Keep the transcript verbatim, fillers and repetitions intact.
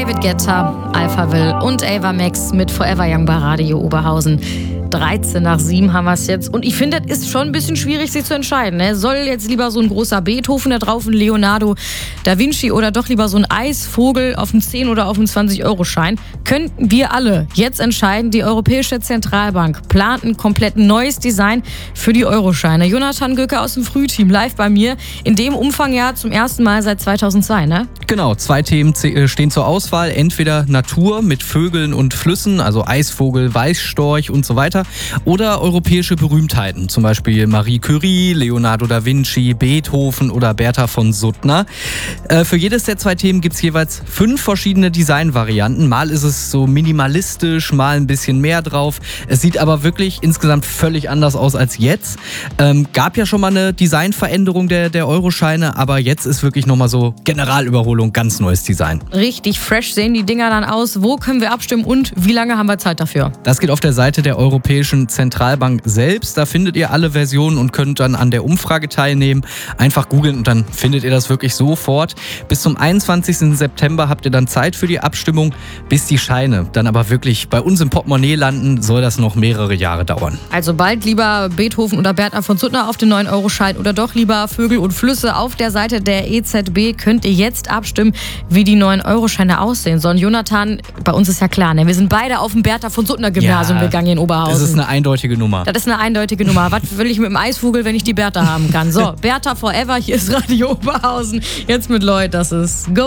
David Guetta, Alphaville und Ava Max mit Forever Young bei Radio Oberhausen. dreizehn nach sieben haben wir es jetzt. Und ich finde, das ist schon ein bisschen schwierig, sich zu entscheiden. Ne? Soll jetzt lieber so ein großer Beethoven da drauf, ein Leonardo da Vinci oder doch lieber so ein Eisvogel auf einen zehn- oder auf einen zwanzig-Euro-Schein? Könnten wir alle jetzt entscheiden. Die Europäische Zentralbank plant ein komplett neues Design für die Euroscheine. Jonathan Göcke aus dem Frühteam live bei mir. In dem Umfang ja zum ersten Mal seit zweitausendzwei, ne? Genau, zwei Themen stehen zur Auswahl. Entweder Natur mit Vögeln und Flüssen, also Eisvogel, Weißstorch und so weiter. Oder europäische Berühmtheiten, zum Beispiel Marie Curie, Leonardo da Vinci, Beethoven oder Bertha von Suttner. Äh, für jedes der zwei Themen gibt es jeweils fünf verschiedene Designvarianten. Mal ist es so minimalistisch, mal ein bisschen mehr drauf. Es sieht aber wirklich insgesamt völlig anders aus als jetzt. Ähm, gab ja schon mal eine Designveränderung der, der Euroscheine, aber jetzt ist wirklich nochmal so Generalüberholung, ganz neues Design. Richtig fresh sehen die Dinger dann aus. Wo können wir abstimmen und wie lange haben wir Zeit dafür? Das geht auf der Seite der Europäischen Zentralbank selbst. Da findet ihr alle Versionen und könnt dann an der Umfrage teilnehmen. Einfach googeln und dann findet ihr das wirklich sofort. Bis zum einundzwanzigsten September habt ihr dann Zeit für die Abstimmung. Bis die Scheine dann aber wirklich bei uns im Portemonnaie landen, soll das noch mehrere Jahre dauern. Also bald lieber Beethoven oder Bertha von Suttner auf den neun Euro Schein oder doch lieber Vögel und Flüsse. Auf der Seite der E Z B könnt ihr jetzt abstimmen, wie die neun Euro Scheine aussehen sollen. Jonathan, bei uns ist ja klar, ne? Wir sind beide auf dem Bertha von Suttner Gymnasium ja, gegangen in Oberhausen. Das ist eine eindeutige Nummer. Das ist eine eindeutige Nummer. Was will ich mit dem Eisvogel, wenn ich die Bertha haben kann? So, Bertha Forever, hier ist Radio Oberhausen. Jetzt mit Lloyd, das ist Go!